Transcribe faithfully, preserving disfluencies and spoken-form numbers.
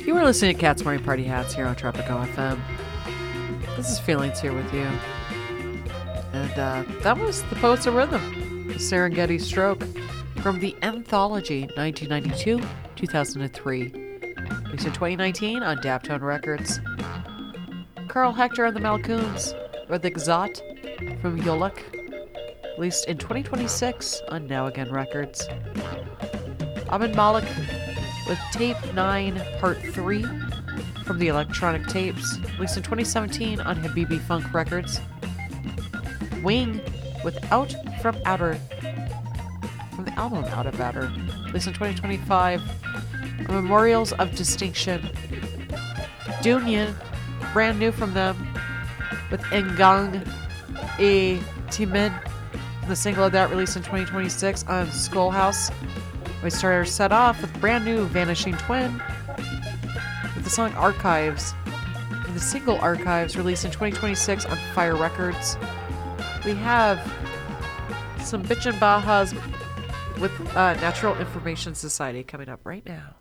You are listening to Cat's Morning Party Hats here on Tropico F M. This is Feelings here with you. And uh, that was The Poets of Rhythm, the Serengeti Stroke, from the Anthology nineteen ninety-two to two thousand three. Released in twenty nineteen on Daptone Records. Carl Hector and the Malcoons, or the Gzot, from Yoluk. Released in twenty twenty-six on Now Again Records. Ahmed Malik with Tape nine Part three from the Electronic Tapes, released in twenty seventeen on Habibi Funk Records. Wing with Out From Outer, from the album Out of Outer, released in twenty twenty-five. Memorials of Distinction. Dunyan, brand new from them, with Ngang E Timin, the single of that released in twenty twenty-six on Skullhouse. We started our set off with brand new Vanishing Twin with the song Archives, and the single Archives released in twenty twenty-six on Fire Records. We have some Bitchin' Bajas with uh, Natural Information Society coming up right now.